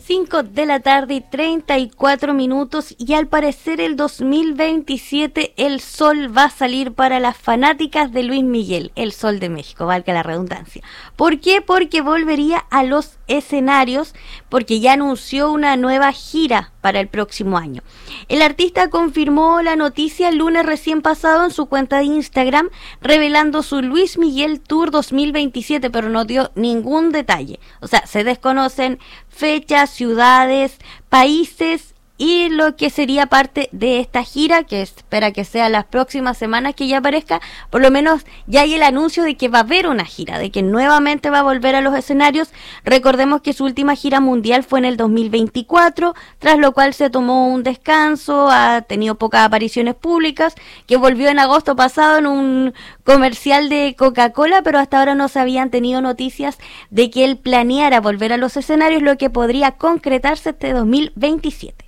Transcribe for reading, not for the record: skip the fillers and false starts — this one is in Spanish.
5 de la tarde y 34 minutos y al parecer el 2027 el sol va a salir para las fanáticas de Luis Miguel, el Sol de México, valga la redundancia. ¿Por qué? Porque volvería a los escenarios, porque ya anunció una nueva gira para el próximo año. El artista confirmó la noticia el lunes recién pasado en su cuenta de Instagram, revelando su Luis Miguel Tour 2027, pero no dio ningún detalle. O sea, se desconocen fechas, ciudades, países y lo que sería parte de esta gira, que espera que sea las próximas semanas que ya aparezca. Por lo menos ya hay el anuncio de que va a haber una gira, de que nuevamente va a volver a los escenarios. Recordemos que su última gira mundial fue en el 2024, tras lo cual se tomó un descanso, ha tenido pocas apariciones públicas, que volvió en agosto pasado en un comercial de Coca-Cola, pero hasta ahora no se habían tenido noticias de que él planeara volver a los escenarios, lo que podría concretarse este 2027.